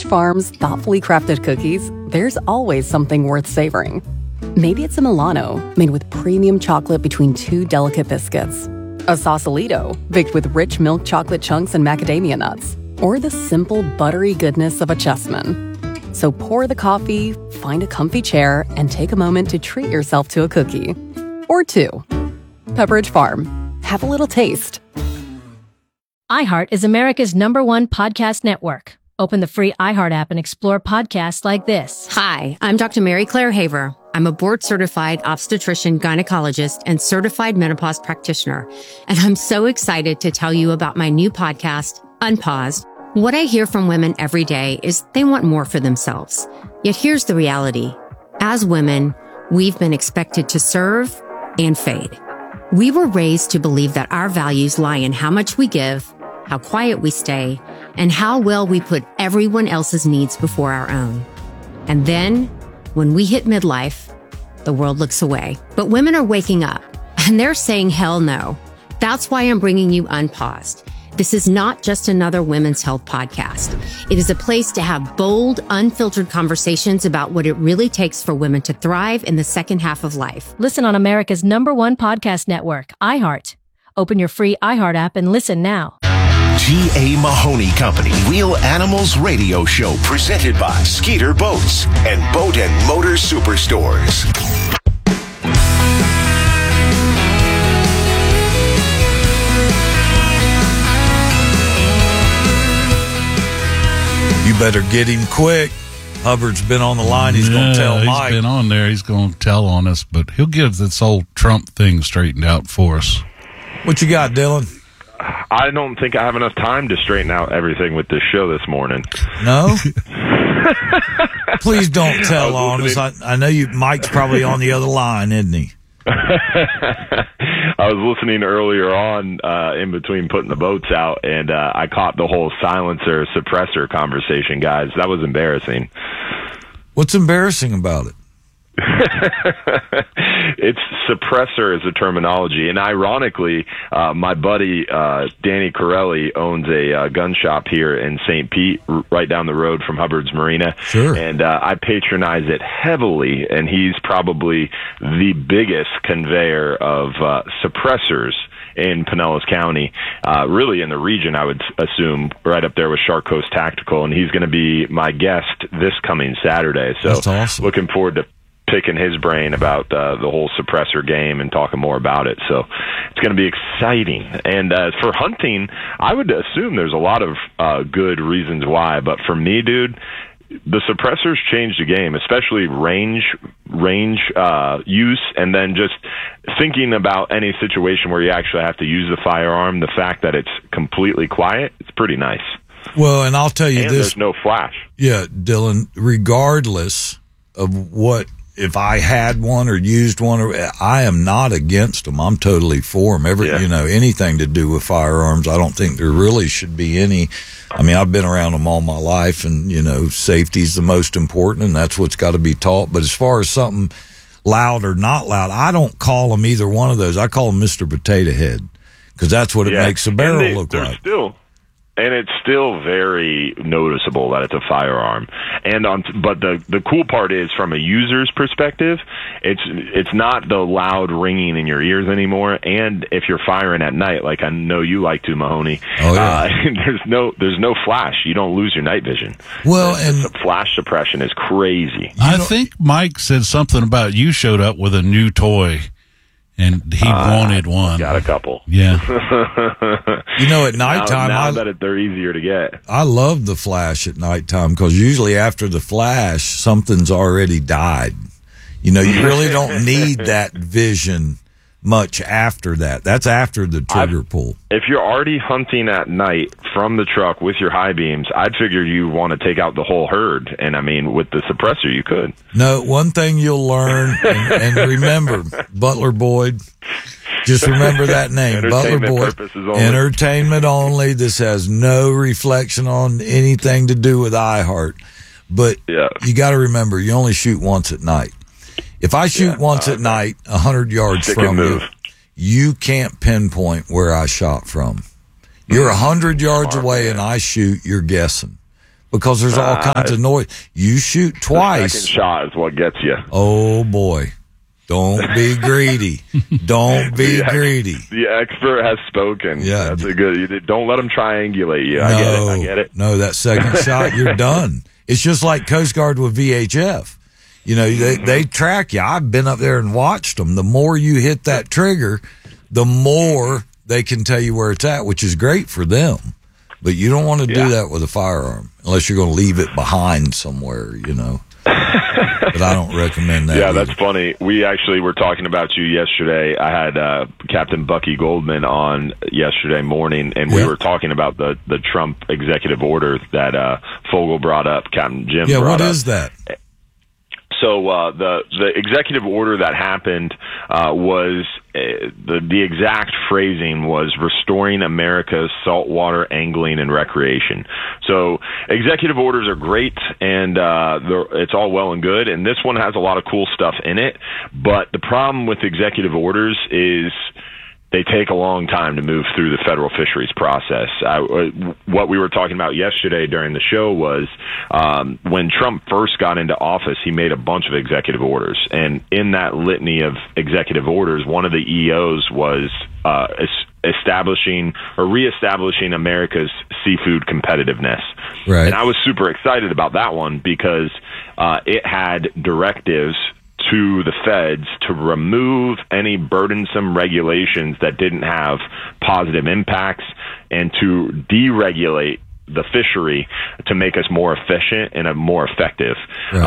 Farm's thoughtfully crafted cookies, there's always something worth savoring. Maybe it's a Milano, made with premium chocolate between two delicate biscuits. A Sausalito, baked with rich milk chocolate chunks and macadamia nuts. Or the simple, buttery goodness of a Chessman. So pour the coffee, find a comfy chair, and take a moment to treat yourself to a cookie. Or two. Pepperidge Farm. Have a little taste. iHeart is America's #1 podcast network. Open the free iHeart app and explore podcasts like this. Hi, I'm Dr. Mary Claire Haver. I'm a board-certified obstetrician, gynecologist, and certified menopause practitioner. And I'm so excited to tell you about my new podcast, Unpaused. What I hear from women every day is they want more for themselves. Yet here's the reality. As women, we've been expected to serve and fade. We were raised to believe that our values lie in how much we give, how quiet we stay, and how well we put everyone else's needs before our own. And then, when we hit midlife, the world looks away. But women are waking up, and they're saying hell no. That's why I'm bringing you Unpaused. This is not just another women's health podcast. It is a place to have bold, unfiltered conversations about what it really takes for women to thrive in the second half of life. Listen on America's #1 podcast network, iHeart. Open your free iHeart app and listen now. G.A. Mahoney Company Real Animals Radio Show, presented by Skeeter Boats and Boat and Motor Superstores. You better get him quick. Hubbard's been on the line. He's going to tell Mike. He's been on there. He's going to tell on us, but he'll get this whole Trump thing straightened out for us. What you got, Dylan? I don't think I have enough time to straighten out everything with this show this morning. No? Please don't tell on us. I know Mike's probably on the other line, isn't he? I was listening earlier on in between putting the boats out, and I caught the whole silencer suppressor conversation, guys. That was embarrassing. What's embarrassing about it? It's suppressor is a terminology, and ironically, my buddy Danny Corelli owns a gun shop here in St. Pete, right down the road from Hubbard's Marina. Sure. And I patronize it heavily, and he's probably the biggest conveyor of suppressors in Pinellas County, really in the region, I would assume, right up there with Shark Coast Tactical, and he's going to be my guest this coming Saturday. So that's awesome. Looking forward to picking his brain about the whole suppressor game and talking more about it. So it's going to be exciting. And for hunting, I would assume there's a lot of good reasons why. But for me, dude, the suppressors changed the game, especially range use, and then just thinking about any situation where you actually have to use the firearm. The fact that it's completely quiet, it's pretty nice. Well, and I'll tell you and this. There's no flash. Yeah, Dylan, regardless of what, if I had one or used one, I am not against them. I'm totally for them. Anything to do with firearms, I don't think there really should be any. I mean, I've been around them all my life, and, safety's the most important, and that's what's got to be taught. But as far as something loud or not loud, I don't call them either one of those. I call them Mr. Potato Head, because that's what it makes a barrel look like. And it's still very noticeable that it's a firearm. But the cool part is, from a user's perspective, it's not the loud ringing in your ears anymore. And if you're firing at night, like I know you like to, Mahoney, there's no flash. You don't lose your night vision. Well, the flash suppression is crazy. I think Mike said something about you showed up with a new toy. And he wanted one. Got a couple. Yeah. At nighttime, they're easier to get. I love the flash at nighttime, because usually after the flash, something's already died. You really don't need that vision much after that. That's after the trigger pull. If you're already hunting at night from the truck with your high beams, I'd figure you want to take out the whole herd. And I mean, with the suppressor, you could. No, one thing you'll learn, and remember, Butler Boyd, just remember that name, Butler Boyd. Entertainment only. This has no reflection on anything to do with iHeart. But you got to remember, you only shoot once at night. If I shoot once at night, 100 yards from you, you can't pinpoint where I shot from. You're 100 yards away and I shoot, you're guessing. because there's all kinds of noise. You shoot twice. The second shot is what gets you. Oh, boy. Don't be greedy. Don't be greedy. The expert has spoken. Yeah. That's a good. Don't let them triangulate you. I get it. No, that second shot, you're done. It's just like Coast Guard with VHF. You know, they track you. I've been up there and watched them. The more you hit that trigger, the more they can tell you where it's at, which is great for them. But you don't want to do that with a firearm unless you're going to leave it behind somewhere, you know. But I don't recommend that. Yeah, either. that's funny. We actually were talking about you yesterday. I had Captain Bucky Goldman on yesterday morning, and we were talking about the Trump executive order that Fogel brought up, Captain Jim brought up. Yeah, what is that? So the executive order that happened was the exact phrasing was restoring America's saltwater angling and recreation. So executive orders are great, and it's all well and good, and this one has a lot of cool stuff in it. But the problem with executive orders is they take a long time to move through the federal fisheries process. What we were talking about yesterday during the show was when Trump first got into office, he made a bunch of executive orders. And in that litany of executive orders, one of the EOs was establishing or reestablishing America's seafood competitiveness. Right. And I was super excited about that one because it had directives to the feds to remove any burdensome regulations that didn't have positive impacts and to deregulate the fishery to make us more efficient and more effective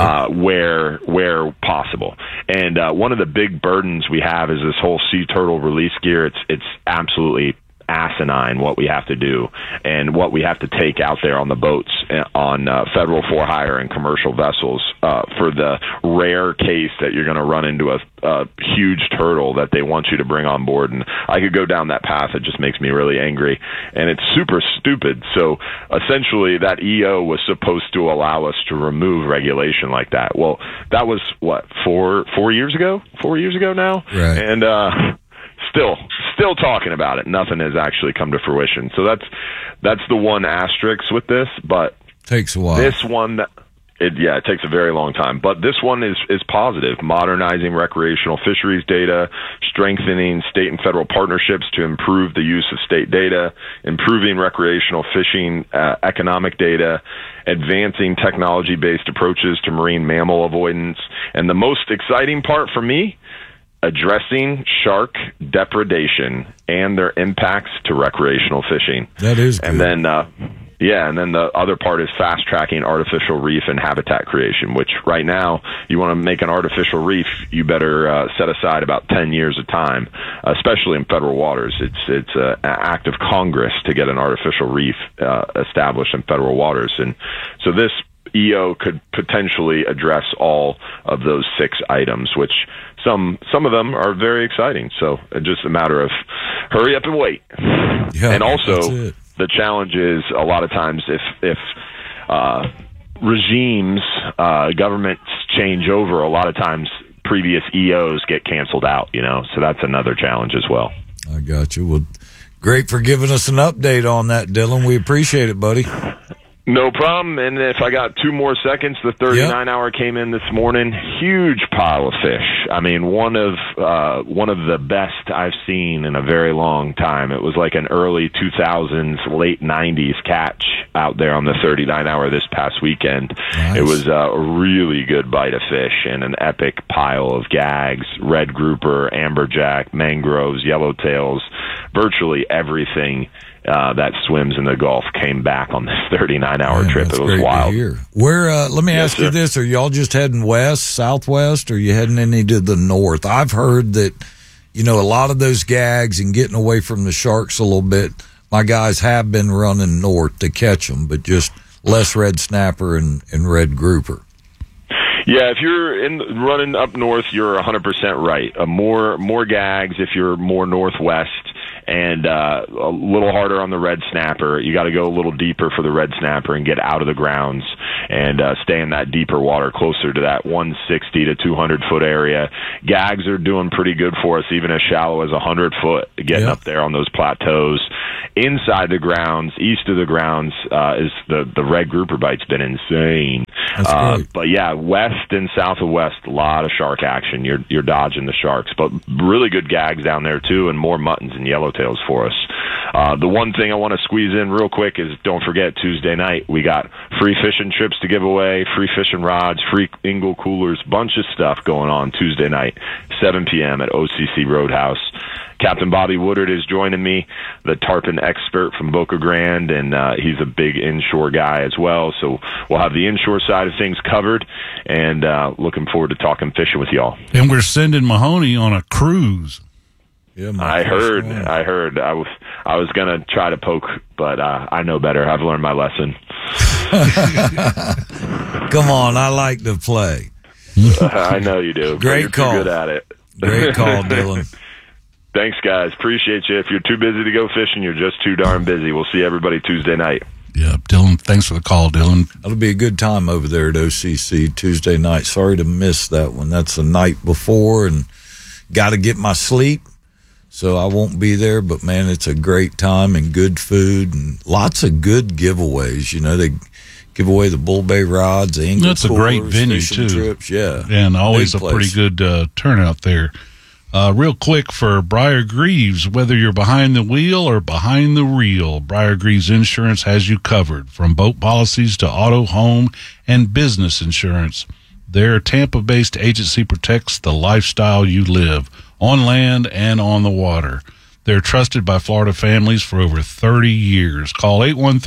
where possible. And one of the big burdens we have is this whole sea turtle release gear. It's absolutely asinine what we have to do and what we have to take out there on the boats on federal for hire and commercial vessels for the rare case that you're going to run into a huge turtle that they want you to bring on board. And I could go down that path. It just makes me really angry, and it's super stupid. So essentially that EO was supposed to allow us to remove regulation like that. Well, that was what, 4 years ago now. Right. And still talking about it. Nothing has actually come to fruition. So that's the one asterisk with this, but takes a while. This one, it takes a very long time. But this one is positive. Modernizing recreational fisheries data, strengthening state and federal partnerships to improve the use of state data, improving recreational fishing economic data, advancing technology-based approaches to marine mammal avoidance, and the most exciting part for me, addressing shark depredation and their impacts to recreational fishing. That is good. And then, and then the other part is fast-tracking artificial reef and habitat creation, which right now, you want to make an artificial reef, you better set aside about 10 years of time, especially in federal waters. It's an act of Congress to get an artificial reef established in federal waters. And so this EO could potentially address all of those 6 items, which some of them are very exciting. So it's just a matter of hurry up and wait. Yeah, and also the challenge is a lot of times if regimes, governments change over, a lot of times previous EOs get canceled out, so that's another challenge as well. I got you. Well, great for giving us an update on that, Dylan. We appreciate it, buddy. No problem. And if I got 2 more seconds, the 39-hour came in this morning. Huge pile of fish. I mean, one of the best I've seen in a very long time. It was like an early 2000s, late 90s catch out there on the 39-hour this past weekend. Nice. It was a really good bite of fish and an epic pile of gags, red grouper, amberjack, mangroves, yellowtails, virtually everything that swims in the Gulf came back on this 39-hour trip. It was wild. Where? Let me ask you this: are y'all just heading west, southwest, or are you heading any to the north? I've heard that a lot of those gags and getting away from the sharks a little bit. My guys have been running north to catch them, but just less red snapper and red grouper. Yeah, if you're running up north, you're 100% right. More gags if you're more northwest. and a little harder on the red snapper. You got to go a little deeper for the red snapper and get out of the grounds and stay in that deeper water, closer to that 160 to 200 foot area. Gags are doing pretty good for us, even as shallow as 100 foot, getting up there on those plateaus. Inside the grounds, east of the grounds, is the red grouper bite's been insane. But yeah, west and south of west, a lot of shark action. You're dodging the sharks, but really good gags down there too, and more muttons and yellowtails for us. The one thing I want to squeeze in real quick is, don't forget, Tuesday night we got free fishing trips to give away, free fishing rods, free Ingle coolers, bunch of stuff going on Tuesday night, 7 p.m. at OCC Roadhouse. Captain Bobby Woodard is joining me, the tarpon expert from Boca Grande, and he's a big inshore guy as well. So we'll have the inshore side of things covered, and looking forward to talking fishing with y'all. And we're sending Mahoney on a cruise. Yeah, I heard. I was gonna try to poke, but I know better. I've learned my lesson. Come on, I like to play. I know you do. Great call. You're good at it. Great call, Dylan. Thanks, guys. Appreciate you. If you're too busy to go fishing, you're just too darn busy. We'll see everybody Tuesday night. Yeah, Dylan, thanks for the call, Dylan. That'll be a good time over there at OCC Tuesday night. Sorry to miss that one. That's the night before, and got to get my sleep, so I won't be there. But, man, it's a great time and good food and lots of good giveaways. You know, they give away the Bull Bay rods, the Ingle That's coolers, a great venue, fishing too. Trips. Yeah. And always Big a pretty good turnout there. Real quick for Briar Greaves, whether you're behind the wheel or behind the reel, Briar Greaves Insurance has you covered. From boat policies to auto, home, and business insurance, their Tampa-based agency protects the lifestyle you live, on land and on the water. They're trusted by Florida families for over 30 years. Call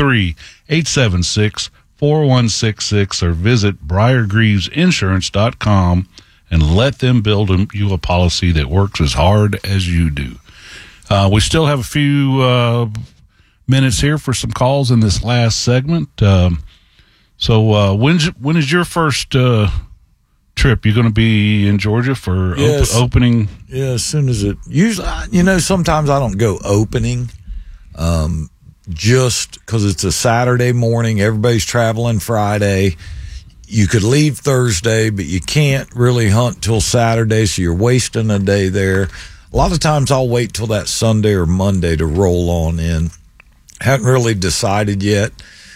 813-876-4166 or visit BriarGreavesInsurance.com and let them build you a policy that works as hard as you do. We still have a few minutes here for some calls in this last segment. So when is your first trip? You're going to be in Georgia for opening? Yeah, as soon as it – usually, you know, sometimes I don't go opening just because it's a Saturday morning. Everybody's traveling Friday. You could leave Thursday, but you can't really hunt till Saturday, so you're wasting a day there. A lot of times I'll wait till that Sunday or Monday to roll on in. Haven't really decided yet.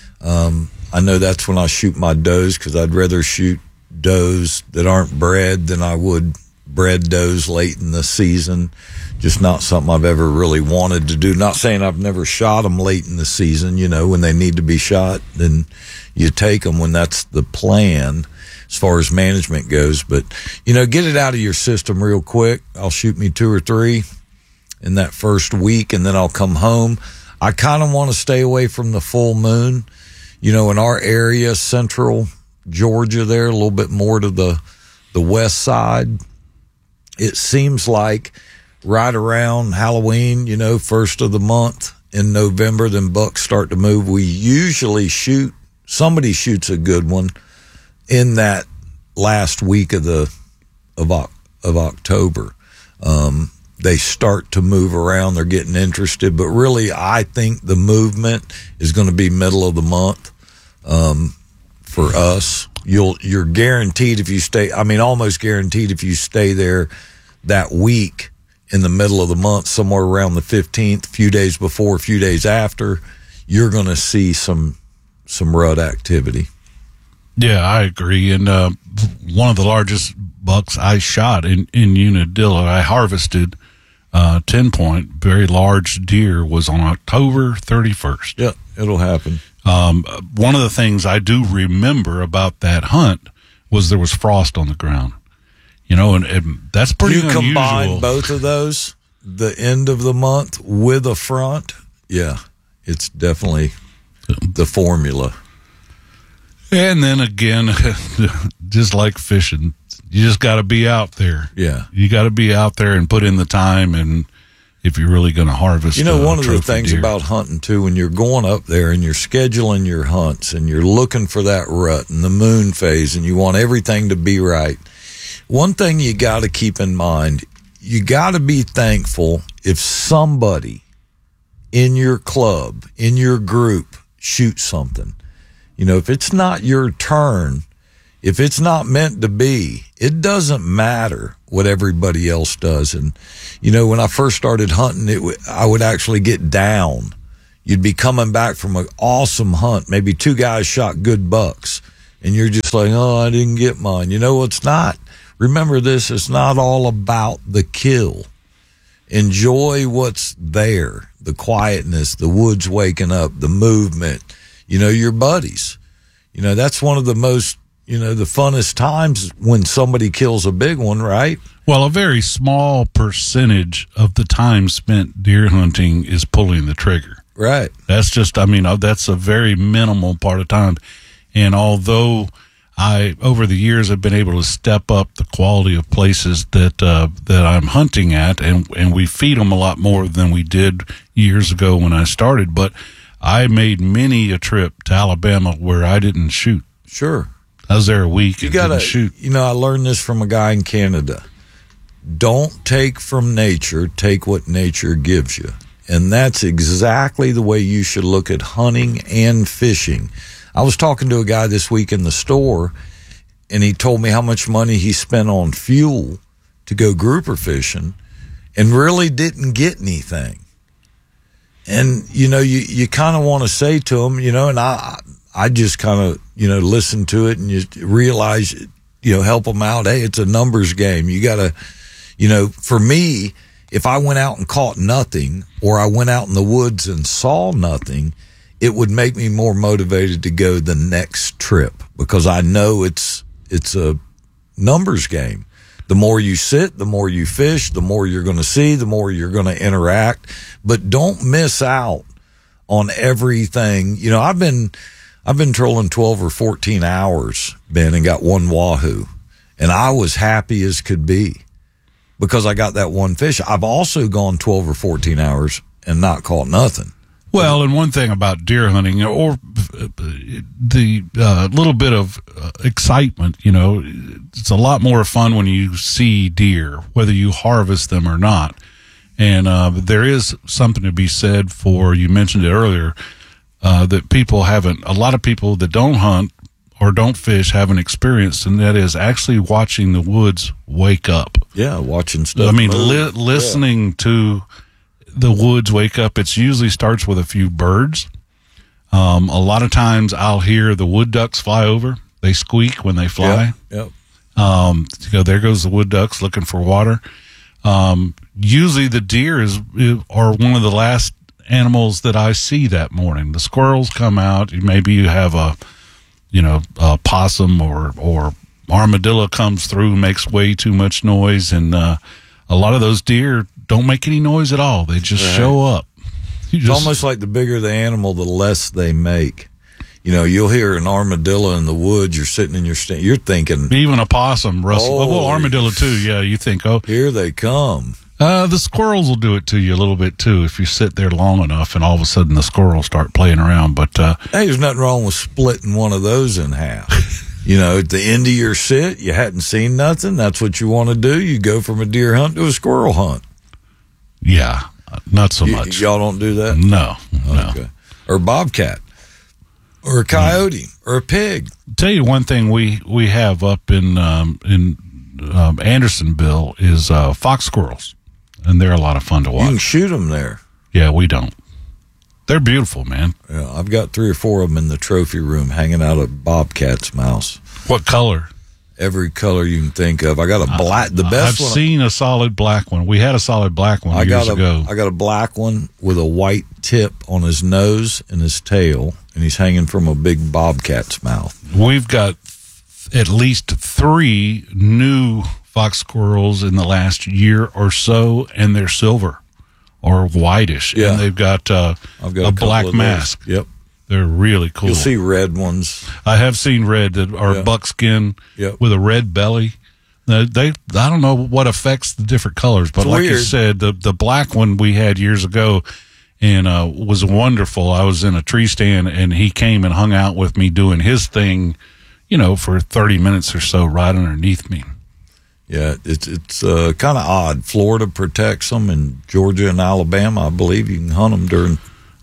I know that's when I shoot my does, because I'd rather shoot does that aren't bred than I would bred does late in the season. Just not something I've ever really wanted to do. Not saying I've never shot them late in the season. You know, when they need to be shot, then you take them when that's the plan as far as management goes. But, you know, get it out of your system real quick. I'll shoot me 2 or 3 in that first week, and then I'll come home. I kind of want to stay away from the full moon. You know, in our area, central Georgia there, a little bit more to the west side, it seems like right around Halloween, you know, first of the month in November, then bucks start to move. We usually somebody shoots a good one in that last week of October. They start to move around. They're getting interested, but really I think the movement is going to be middle of the month. For us, you're guaranteed if you stay, I mean, almost guaranteed if you stay there that week in the middle of the month, somewhere around the 15th, a few days before, a few days after, you're going to see some rut activity. Yeah, I agree. And one of the largest bucks I shot in Unadilla, I harvested 10-point, very large deer, was on October 31st. Yeah, it'll happen. One of the things I do remember about that hunt was there was frost on the ground. You know, and that's pretty unusual. You combine both of those, the end of the month with a front, yeah, it's definitely the formula. And then again, just like fishing, you just got to be out there. Yeah. You got to be out there and put in the time, and if you're really going to harvest. You know, one of the things about hunting, too, when you're going up there and you're scheduling your hunts and you're looking for that rut and the moon phase and you want everything to be right, one thing you got to keep in mind, you got to be thankful if somebody in your club, in your group, shoot something. You know, if it's not your turn, if it's not meant to be, it doesn't matter what everybody else does. And, you know, when I first started hunting, I would actually get down. You'd be coming back from an awesome hunt. Maybe 2 guys shot good bucks, and you're just like, oh, I didn't get mine. You know, it's not. Remember this, it's not all about the kill. Enjoy what's there, the quietness, the woods waking up, the movement, you know, your buddies. You know, that's one of the most, you know, the funnest times when somebody kills a big one, right? Well, a very small percentage of the time spent deer hunting is pulling the trigger. Right. That's just, I mean, that's a very minimal part of time. And although I, over the years, have been able to step up the quality of places that I'm hunting at, and we feed them a lot more than we did years ago when I started. But I made many a trip to Alabama where I didn't shoot. Sure. I was there a week and didn't shoot. You know, I learned this from a guy in Canada. Don't take from nature, take what nature gives you. And that's exactly the way you should look at hunting and fishing. I was talking to a guy this week in the store, and he told me how much money he spent on fuel to go grouper fishing and really didn't get anything. And, you know, you kind of want to say to him, you know, and I just kind of, you know, listen to it and you realize, you know, help them out. Hey, it's a numbers game. You got to, you know, for me, if I went out and caught nothing, or I went out in the woods and saw nothing, it would make me more motivated to go the next trip, because I know it's a numbers game. The more you sit, the more you fish, the more you're going to see, the more you're going to interact. But don't miss out on everything. You know, I've been trolling 12 or 14 hours, Ben, and got one wahoo, and I was happy as could be because I got that one fish. I've also gone 12 or 14 hours and not caught nothing. Well, and one thing about deer hunting, or the little bit of excitement, you know, it's a lot more fun when you see deer, whether you harvest them or not. And there is something to be said for, you mentioned it earlier, that a lot of people that don't hunt or don't fish haven't experienced, and that is actually watching the woods wake up. Yeah, watching stuff. I mean, listening to the woods wake up. It usually starts with a few birds. A lot of times I'll hear the wood ducks fly over. They squeak when they fly. Yep. You know, there goes the wood ducks looking for water. Usually the deer are one of the last animals that I see that morning. The squirrels come out. Maybe you have a possum or armadillo comes through, makes way too much noise, and a lot of those deer don't make any noise at all. They just show up. It's almost like the bigger the animal, the less they make. You know, you'll hear an armadillo in the woods. You're sitting in your stand. You're thinking, even a possum, Russell. Well, armadillo too. Yeah, you think, oh, here they come. The squirrels will do it to you a little bit too if you sit there long enough, and all of a sudden the squirrels start playing around. But hey, there's nothing wrong with splitting one of those in half. You know, at the end of your sit, you hadn't seen nothing. That's what you want to do. You go from a deer hunt to a squirrel hunt. Yeah, not so much. Y'all don't do that? No. Okay. Or a bobcat, or a coyote, or a pig. I'll tell you one thing we have up in Andersonville is fox squirrels, and they're a lot of fun to watch. You can shoot them there. Yeah, we don't. They're beautiful, man. Yeah, I've got 3 or 4 of them in the trophy room hanging out of bobcat's mouths. What color? Every color you can think of. I got a black, the best one. I've seen a solid black one. We had a solid black one years ago. I got a black one with a white tip on his nose and his tail, and he's hanging from a big bobcat's mouth. We've got at least 3 new fox squirrels in the last year or so, and they're silver or whitish. Yeah. And they've got a black mask. Yep. They're really cool. You'll see red ones. I have seen red that are buckskin with a red belly. I don't know what affects the different colors, but like you said, the black one we had years ago and was wonderful. I was in a tree stand, and he came and hung out with me doing his thing, you know, for 30 minutes or so right underneath me. Yeah, it's kind of odd. Florida protects them, and Georgia and Alabama, I believe, you can hunt them during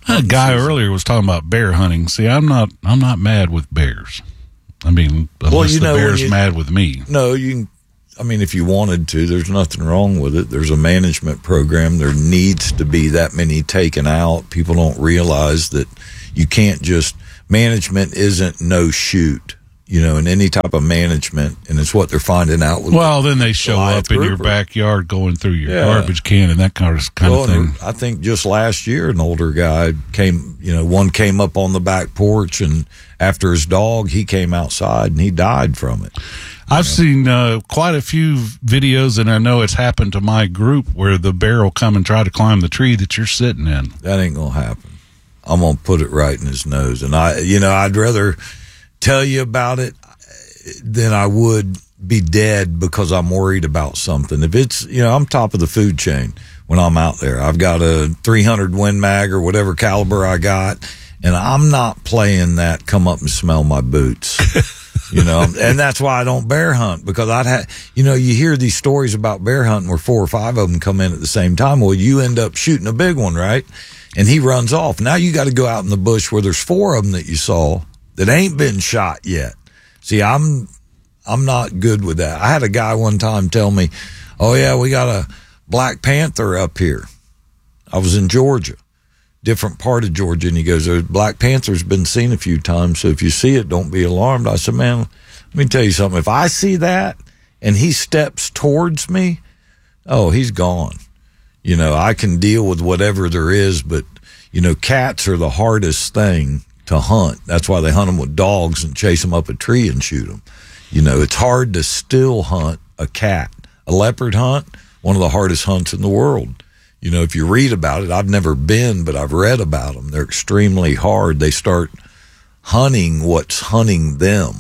A guy earlier was talking about bear hunting. See, I'm not mad with bears. I mean, unless the bear's mad with me. No, you can. I mean, if you wanted to, there's nothing wrong with it. There's a management program. There needs to be that many taken out. People don't realize that you can't just, management isn't no shoot, in any type of management, and it's what they're finding out. Well, then they show up in your backyard going through your garbage can and that kind of thing. I think just last year, an older guy one came up on the back porch, and after his dog, he came outside and he died from it. I've seen quite a few videos, and I know it's happened to my group, where the bear will come and try to climb the tree that you're sitting in. That ain't going to happen. I'm going to put it right in his nose. And I'd rather tell you about it than I would be dead because I'm worried about something. If it's, I'm top of the food chain when I'm out there. I've got a 300 Win Mag or whatever caliber I got, and I'm not playing that come up and smell my boots. And that's why I don't bear hunt, because you hear these stories about bear hunting where 4 or 5 of them come in at the same time. Well, you end up shooting a big one, right? And he runs off. Now you got to go out in the bush where there's 4 of them that you saw that ain't been shot yet. See, I'm not good with that. I had a guy one time tell me, "Oh yeah, we got a Black Panther up here." I was in Georgia. Different part of Georgia, and he goes, "Black Panther's been seen a few times, so if you see it, don't be alarmed." I said, "Man, let me tell you something. If I see that and he steps towards me, oh, he's gone. I can deal with whatever there is, but cats are the hardest thing to hunt. That's why they hunt them with dogs and chase them up a tree and shoot them. It's hard to still hunt a cat. A leopard hunt, one of the hardest hunts in the world. If you read about it, I've never been, but I've read about them. They're extremely hard. They start hunting what's hunting them,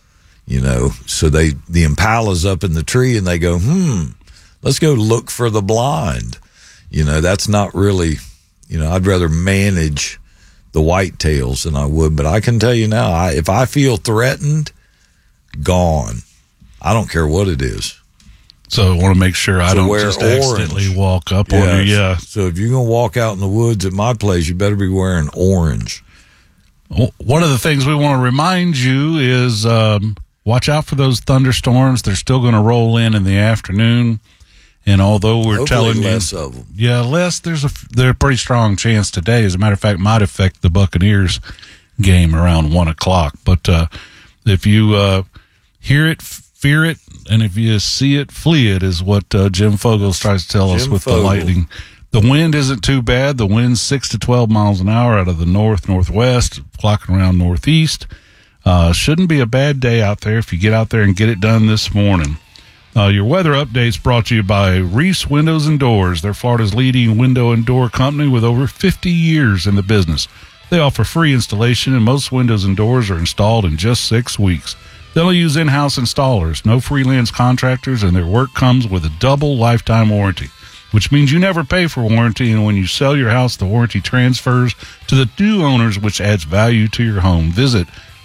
So the impala's up in the tree and they go, let's go look for the blind. That's not really, I'd rather manage the whitetails than I would. But I can tell you now, if I feel threatened, gone. I don't care what it is. So I want to make sure I don't just accidentally walk up on you. Yeah. So if you're going to walk out in the woods at my place, you better be wearing orange. One of the things we want to remind you is watch out for those thunderstorms. They're still going to roll in the afternoon. And although we're telling you less of them. Yeah, less. There's a pretty strong chance today. As a matter of fact, might affect the Buccaneers game around 1:00. But if you hear it, fear it, and if you see it, flee it, is what Jim Fogles tries to tell us with the lightning. The wind isn't too bad. The wind's 6 to 12 miles an hour out of the northwest, clocking around northeast. Shouldn't be a bad day out there if you get out there and get it done this morning. Your weather update's brought to you by Reese Windows and Doors. They're Florida's leading window and door company with over 50 years in the business. They offer free installation, and most windows and doors are installed in just 6 weeks. They'll use in-house installers, no freelance contractors, and their work comes with a double lifetime warranty, which means you never pay for warranty, and when you sell your house, the warranty transfers to the new owners, which adds value to your home. Visit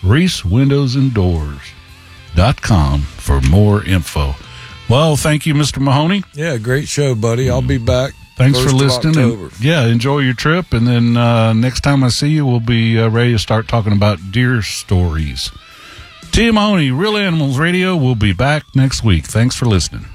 ReeseWindowsandDoors.com for more info. Well, thank you, Mr. Mahoney. Yeah, great show, buddy. I'll be back. Thanks for listening. And, enjoy your trip. And then next time I see you, we'll be ready to start talking about deer stories. Tim Mahoney, Real Animals Radio. We'll be back next week. Thanks for listening.